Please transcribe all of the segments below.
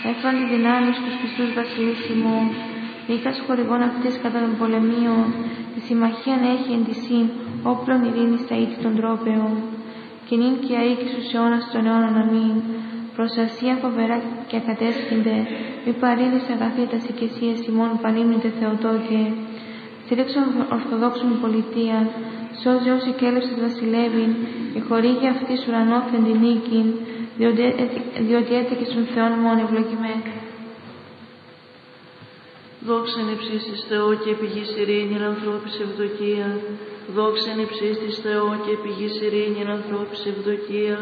έφεραν τη δυνάμει στους πιστούς βασιλείς ημών, Μήχας χορηγών αυτής κατά των πολεμίων, τη συμμαχίαν έχει εν τη σύν, όπλων ειρήνης στα ίτη των τρόπεων. Και νυν και αεί και στους αιώνας των αιώνων αμήν. Προς ασία φοβερά και ακατέσχυνται, μη παρήδεις αγαθή τα οικεσίες ημών πανύμνητε Θεοτόκε. Στήριξον ορθοδόξων πολιτεία, σώζει όσοι κέλευσες βασιλεύειν, και χορήγει αυτής ουρανόθεν την νίκην, διότι έτεκε στον Θεόν μόνο ευλογημένη. Δόξαν υψίστης Θεό και πηγής ειρήνην ανθρώπης ευδοκία. Δόξαν υψίστης Θεό και πηγής ειρήνην ανθρώπης ευδοκία.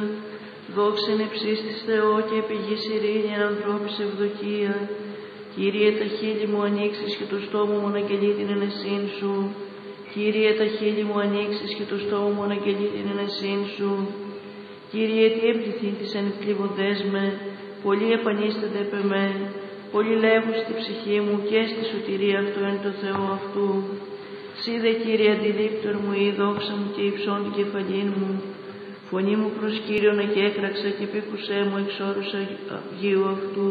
Δόξαν υψίστης Θεό και πηγής ειρήνην ανθρώπης ευδοκία. Κύριε, τα χείλη μου ανοίξεις και το στόμα μου αναγγελεί την ενεσύν σου. Κύριε, τα χείλη μου ανοίξεις και το στόμα μου αναγγελεί την ενεσύν σου. Κύριε, τι εμπληθύνθησαν οι πληγοντές με, πολλοί επανίστανται επ' εμέ. Πολλοί λέγουν στη ψυχή μου και στη σωτηρία αυτό εν το Θεό αυτού. Σύ δε, Κύριε, αντιλήπτορ μου η δόξα μου και υψών την κεφαλήν μου. Φωνή μου προς Κύριον εκέκραξα και επίκουσέ μου εξ όρους Αγίου αυτού.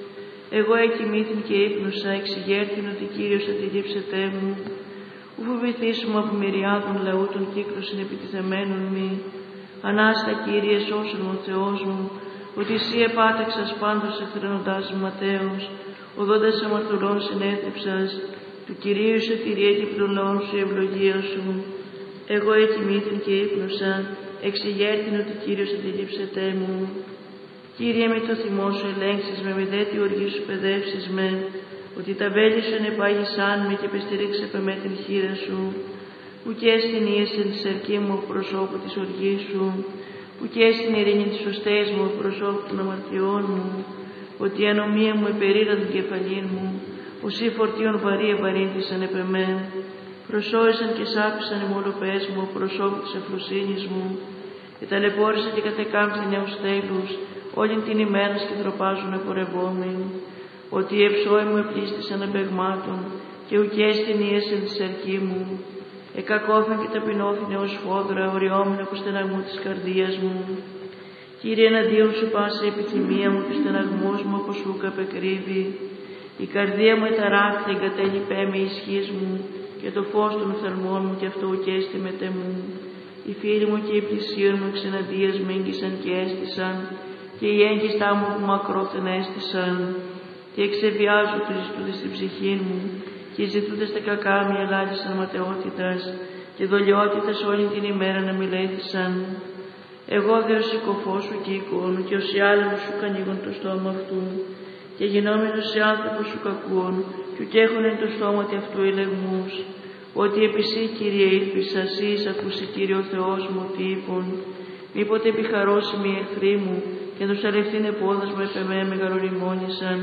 Εγώ εκοιμήθην και ύπνουσα, εξηγέρθην ότι Κύριος αντιλήψετέ μου. Ου φοβηθήσουμε από μυριάδων λαού των κύκλων συνεπιτιθεμένων μη. Ανάστα, Κύριε, σώσον μου ο Θεός μου, ότι εσύ επάταξας πάντως εχθρενοντάς ματέως, οδόντας αμαρτωλών συνέθεψας, του Κυρίου σωτηρία και πλολών σου η ευλογία σου. Εγώ εκοιμήθην και ύπνουσα, εξηγέρθην ότι Κύριος αντιλήψετέ μου. Κύριε, με το θυμό σου ελέγξεις με δε τη οργή σου παιδεύσεις με, ότι τα βέλη σου ενεπάγησάν με και πεστηρίξε με την χείρα σου, που και στην ίεσεν της αρκή μου προσώπου της οργής σου, που και στην ειρήνη της σωστές μου προσώπου των αμαρτιών μου, ότι η ανομία μου επερήρα την κεφαλήν μου, όσοι φορτίων βαρύ ευαρύνθησαν επ' εμέ, προσώησαν και σάπησαν οι μολοπές μου προσώπου της ευλοσύνης μου, και ταλαιπώρησαν και κατεκάμψαν νέους θέλους, όλη την ημέρα και τροπάζουν επορευόμοι, ότι οι εψώοι μου επλήστησαν απεγμάτων, και ουκές την ίεσεν της αρκή μου, εκακόφεν και ταπεινώθην ως φόδρα, οριόμενα από στεναγμού της καρδίας μου. Κύριε, εναντίον σου πάσα η επιθυμία μου, και ο στεναγμός μου από σου καπεκρύβει. Η καρδία μου εταράχθη, εγκατέλειπέ με ισχύς μου, και το φως των οφθαλμών μου, και αυτό ουκέστη μετέ μου. Οι φίλοι μου και οι πλησίων μου εξεναντίας με έγγισαν και έστησαν, και οι έγκιστά μου που μακρόθεν έστησαν, και εξεβιάζω τους ζητούντες στην ψυχή μου, και οι ζητούντες τα κακά μη ελάλησαν ματαιότητας, και δολιότητας όλη την ημέρα να μιλέθησαν. Εγώ δε ως συκοφός σου και εικόνου, και ως οι άλλοι σου κανίγουν το στόμα αυτού, και γινόμενος σε άνθρωπο σου κακούων, και ουκ έχουν εν το στόματι αυτού ελεγμούς, ότι επί σύ, Κύριε, ήλπισα, σεις ακούσι, Κύριε ο Θεός μου, τι είπων, μήποτε επιχαρώσιμοι οι εχθροί μου, και τους αλευθύν επόδας μου επ' εμέ μεγαλοριμόνησαν.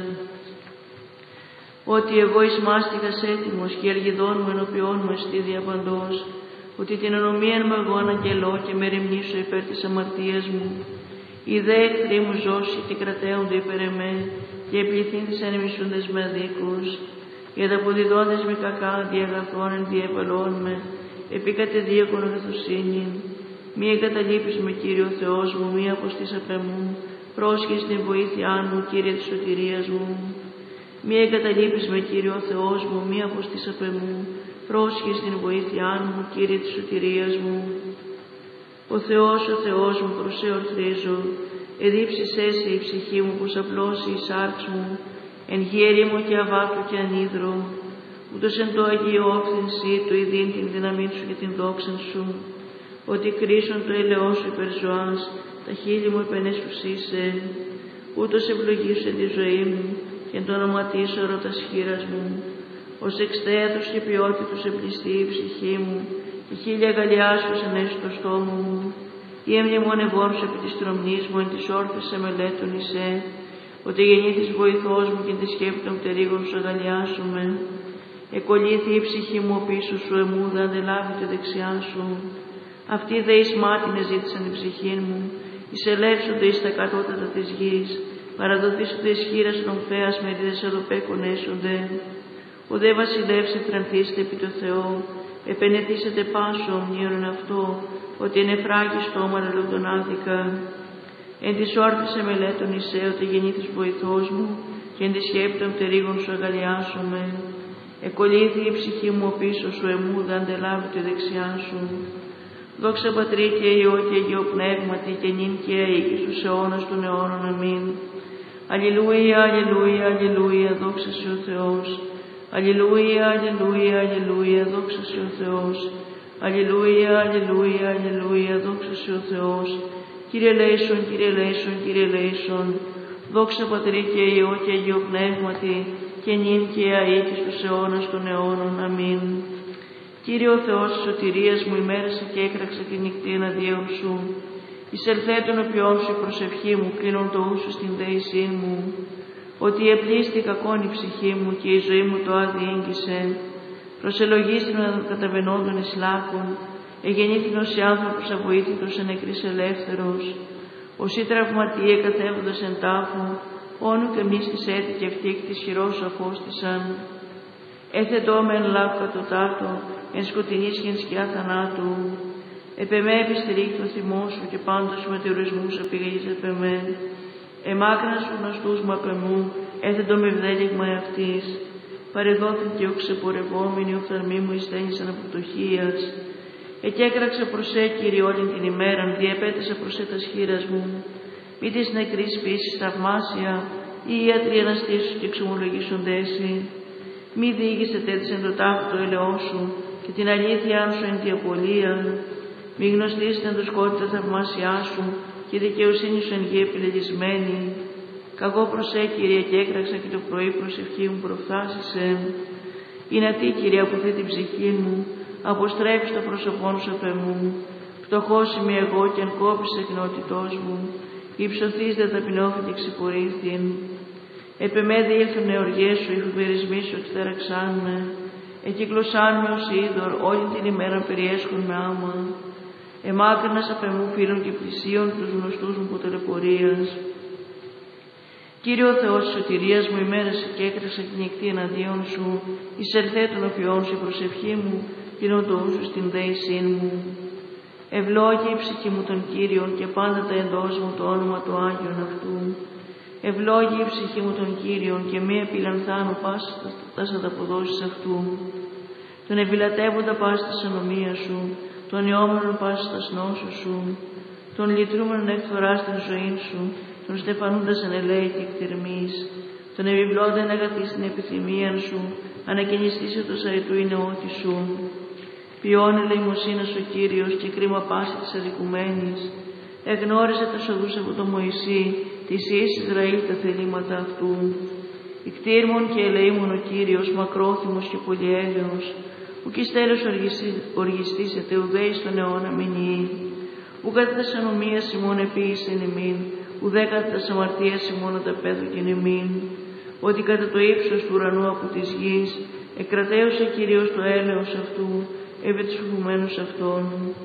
Ότι εγώ εις μάστιγας έτοιμος, και η αργιδόν μου ενωπιών μου εστί διαπαντός, ότι την ονομίαν μου εγώ αναγγελώ και με ρημνήσω υπέρ της αμαρτίας μου. Οι δε εχθροί μου ζώσει και κρατέονται υπέρ εμέ, και επληθύνθησαν οι μισούντες με αδίκους, οι ανταποδιδόντες με κακά διαγαθών εν διεπαλών με, επί κατεδίωκον αγαθοσύνην. Μη εγκαταλείπεις με, Κύριο Θεός μου, μη αποστείς απ' εμού, πρόσχεις την βοήθειά μου, Κύριε της σωτηρίας μου. Μη εγκαταλείπεις με, Κύριο Θεός μου, μη αποστείς απ' εμού, πρόσχεις την βοήθειά μου, Κύριε της σωτηρίας μου. Ο Θεός μου, προς σε ορθρίζω, εδίψησέ σε η ψυχή μου, πως απλώσει η σάρξ μου, εν γη μου και αβάπτω και ανίδρο, ούτως εν το Αγίο όφθηνσι, το ειδήν την δύναμή σου και την δόξαν σου, ότι κρίσον το έλεος σου υπερ ζωάς, τα χείλη μου επενέσουσίσε, ούτως ευλογήσου εν τη ζωή μου, και εν το ονοματίσω ρωτας χείρας μου, ως εξθέατος και ποιότητος εμπλιστεί η ψυχή μου, και χίλια αγκαλιάσους ενέσου το στόμα μου, ή εμνημονευόν σου επί της τρομνής μου, εν της όρθης σε μελέτων εισέ, ότι γεννήθης βοηθός μου και τη σκέπη των πτερίγων σου αγκαλιάσουμε. Εκολύθη η ψυχή μου πίσω σου, εμούδα αντελάβει τη δεξιά σου. Αυτοί δε εις μάτινε ζήτησαν την ψυχή μου, εισελεύσονται εις τα κατώτατα της γης, παραδοθήσονται εις χείρας των φέας με ρίδες αδοπέκων έσονται. Ο δε βασιλεύς εθρανθήσετε επί το Θεό, επενεθήσετε πάσο ομνίων αυτό, ότι ενεφράγει στόμα λελοντονάδικα. Εν της όρθης εμελέτων εισέωτε γεννήθης βοηθός μου, και εν της σκέπη των πτερίγων σου αγαλιάσομαι. Εκολύθη η ψυχή μου ο πίσω σου εμού, δε αντελάβει τη δεξιά σου. Δόξα Πατρί και Υιό και Αγίο Πνεύματι, και νυν και αεί και στους αιώνας των αιώνων. Αμήν. Αλληλούια, αλληλούια, αλληλούια, δόξα σε ο Θεός. Αλληλούια, αλληλούια, αλληλούια, δόξα σε ο Θεός. Αλληλούια, αλληλούια, αλληλούια, δόξα σε ο Θεός. Κύριε ελέησον, Κύριε ελέησον, Κύριε ελέησον. Δόξα Πατρί και Υιό και Αγίο Πνεύματι, και νυν και αεί και στους αιώνας των αιώνων. Αμήν. Κύριε ο Θεός της σωτηρίας μου, ημέρασε και έκραξα τη νυχτή εναντίον σου. Εισελθέ των οποιών σου η προσευχή μου, κλείνον το ούσου στην δέησή μου. Ότι επλήστη κακόν η ψυχή μου και η ζωή μου το άδει ήγγισε. Προσελογίστην των καταβαινόντων εις λάκων, εγεννήθην ως άνθρωπος αβοήθητος εν νεκρής ελεύθερος. Ως ή τραυματίε καθέβοντας εν τάφο, όνου και εμείς της έτη και ευτύχ της χειρός σου αφώστησαν. Έθετό με εν λάβ κατωτάτω, εν σκοτεινής και εν σκιά θανάτου. Επεμέ επιστηρίχθη το θυμό σου και πάντως με τηρορισμούς επηγείς επεμέ. Εμάκρυνας τους γνωστούς μου απ' εμού, έθετο με βδέλιγμα εαυτής. Παρεδόθην και οξεπορευόμενοι, οφθαλμοί μου εισθένησαν από πτωχίας. Εκέκραξα προς Κύριε όλην την ημέραν, διεπέτασα προς τα σχήρας μου. Μη της νεκρής φύσης θαυμάσια, οι ιατροί αναστήσουν και εξομολογήσονται εσύ. Μη διήγησε τέτοις εν το τάφο το ελαιό σου και την αλήθειά σου εν τη απολία. Μη γνωστήσεις εν το σκότη τα θαυμάσια σου και η δικαιοσύνη σου εν γη επιλεγισμένη. Καγώ προς Κύριε και έκραξα και το πρωί προσευχή μου προφθάσισε. Είναι τι, Κύριε, αποθεί την ψυχή μου, αποστρέφεις το πρόσωπόν σου απ' εμού. Φτωχός είμαι εγώ και αν κόπησε εκνότητός μου, υψωθείς δε ταπεινώθη και ξεπορήθην. Επεμέδι ήλθουν εωργές σου, οι φοβερισμοί σου εκτέραξάν με. Εκυκλωσάν με ως είδωρ, όλη την ημέρα περιέσχουν με άμα. Εμάκρυνας απ' εμού φίλων και πλησίων τους γνωστούς μου ποτελεπορίας. Κύριε ο Θεός της σωτηρίας μου, ημέρασε και έκραξα την νυχτή εναντίον σου, εισελθέ των οποιών σου η προσευχή μου, κλείνω το ούσου στην δέησή μου. Ευλόγη η ψυχή μου των Κύριων και πάντα τα εντός μου το όνομα του Άγιον αυτού. Ευλόγη η ψυχή μου των Κύριων και μη επιλανθάνω πάση τας ανταποδόσεις αυτού. Τον ευηλατεύοντα πάση της ανομίας σου, τον ιόμενον πάση τας νόσου σου, τον λυτρούμενον εκθοράς την ζωή σου, τον στεφανούντας εν ελέη και εκτιρμής, τον επιβλώντα εν αγαθή στην επιθυμία σου, ανακαινιστήσε το σαϊτού η νεότη σου. Ποιόν ελεημοσύνας ο Κύριος και κρίμα πάση της αδικουμένης. Εγνώριζε τους οδούς από τον Μωυσή, της Υιής Ισραήλ τα θελήματα αυτού. Ικτήρμον και ελεήμον ο Κύριος, μακρόθυμος και πολυέλεος, ουκ εις τέλος οργιστήσετε, ουδέ εις τον αιώνα μηνύει. Ου κατά τας ανομίας ημών επίησεν ημίν, ουδέ κατά τας αμαρτίας ημών αταπέδωκεν ημίν. Ότι κατά το ύψος του ουρανού από της γης, εκρατέωσε Κύριος το έλεος αυτού, επί τους φοβουμένους αυτών.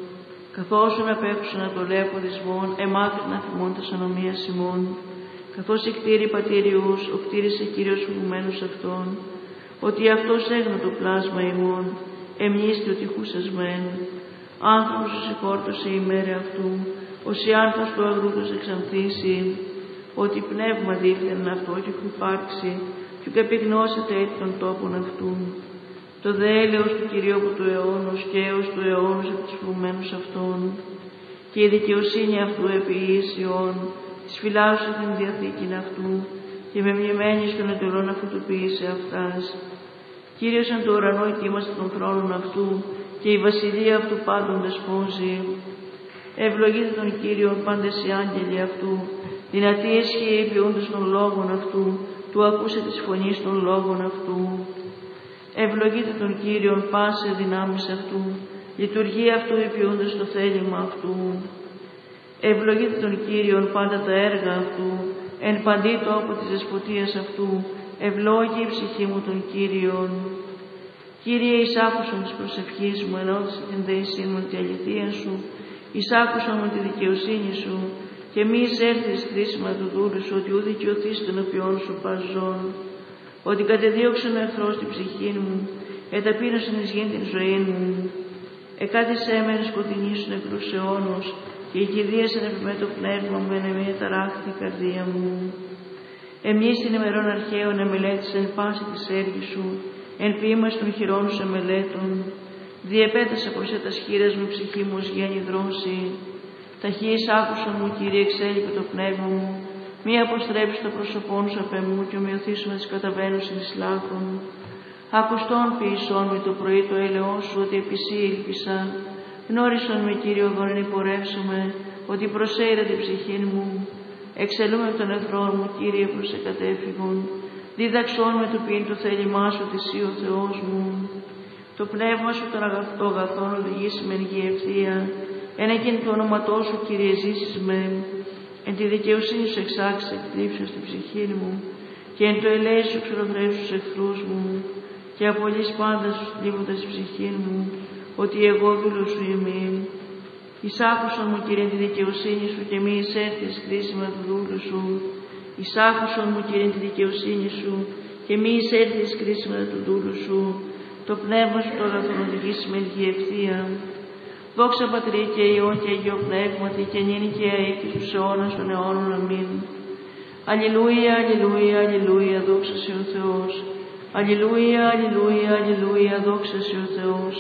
Καθώς απέχουσαν από το λέποδισμόν, εμάκρινα θυμών τας ανομίας ημών. Καθώς εκτήρη πατήριους, οκτήρισε Κύριος φοβουμένους αυτών. Ότι αυτός έγνω το πλάσμα ημών, εμνίστη ότι χούσασμέν. Άνθρωπος σου συγχώρτωσε η μέρα αυτού, ως η άνθος του αγρούτος εξανθήσει. Ότι πνεύμα δίθεν αυτό και ουκ υπάρξει, και ουκ επιγνώσεται έτη των τόπων αυτού. Το δε έλεος του Κυρίου από του αιώνος και έως του αιώνος από τους φοβουμένους αυτών. Και η δικαιοσύνη αυτού επί ίσιον, της φυλάσσου την διαθήκην αυτού, και με μνημένη στον εντολών αυτού του ποιήσε αυτάς. Κύριος εν το ουρανό ετοίμαστε των θρόνων αυτού, και η βασιλεία αυτού πάντων δεσπόζει. Ευλογείτε τον Κύριον πάντες οι άγγελοι αυτού, δυνατοί ισχύοι ποιούντες των λόγων αυτού, του ακούσε της φωνής των λόγων αυτού. Ευλογείτε τον Κύριον πάσε δυνάμεις αυτού, λειτουργεί αυτού υπηούντες το θέλημα αυτού. Ευλογείτε τον Κύριον πάντα τα έργα αυτού, εν παντή τόπο της δεσποτείας αυτού, ευλόγη η ψυχή μου τον Κύριον. Κύριε, εισάκουσον της προσευχής μου, ενώθησε την δέησή μου τη αληθεία σου, εισάκουσον με τη δικαιοσύνη σου, και μη εισέλθεις χρήσιμα του δούλου σου, ότι ου δικαιωθείς των οποίων σου παζών. Ότι κατεδίωξαν ο εχθρός την ψυχή μου, εταπείνωσαν εις γήν την ζωή μου. Εκάτησέ με εν σκοτεινή σου νεκρούς αιώνος, και η κηδείας επί με το πνεύμα μου, εν εμεί ταράχτη η καρδία μου. Εμείς την ημερών αρχαίων εμελέτησεν πάση της έργης σου, εν ποίημας των χειρών σου εμελέτων. Διεπέτασε προς τα χείρας μου ψυχή μου ως γέννη δρόση. Ταχύης άκουσον μου, Κύριε, εξέλιπε το πνεύμα μου. Μη αποστρέψει το πρόσωπόν σου απ' εμού και ομοιωθήσουμε τις καταβαίνουσιν εις λάκων. Ακουστόν ποιησόν με το πρωί το έλεόν σου, ότι επί σύ ήλπισα. Γνώρισον με, Κύριε, οδόν εν υπορεύσομαι, ότι προσέειρα την ψυχή μου. Εξελούμε από τον εχθρόν μου, Κύριε, προς εκατέφυγον. Δίδαξόν με το ποιήν το θέλημά σου, ότι εσύ ο Θεός μου. Το πνεύμα σου των αγαθών οδηγήσει με γη ευθεία. Εν εκείνη το όνοματό σου, Κύριε, ζήσεις με. Εν τη δικαιοσύνη σου εξάξεις εκκλήψεως στην ψυχή μου. Και εν το ελέη σου ξεροθρέψεις τους εχθρούς μου. Και απολύς πάντα στους θλίβοντας της ψυχή μου, ότι εγώ δούλος σου είμαι. Εισάκουσον μου, Κύριε, τη δικαιοσύνη σου και μη εισέρθεις κρίσιμα του δούλου σου. Εισάκουσον μου, Κύριε, τη δικαιοσύνη σου και μη εισέρθεις κρίσιμα του δούλου σου. Το πνεύμα σου το αγαθόν οδηγήσει με ηλική ευθεία. Δόξα Πατρί και Υιό και Αγίο Πνεύματι και νυν και αεί και στους αιώνας των αιώνων. Αμήν. Αλληλούια, αλληλούια, αλληλούια, δόξα σε ο Θεός. Αλληλούια, αλληλούια, αλληλούια, δόξα σε ο Θεός.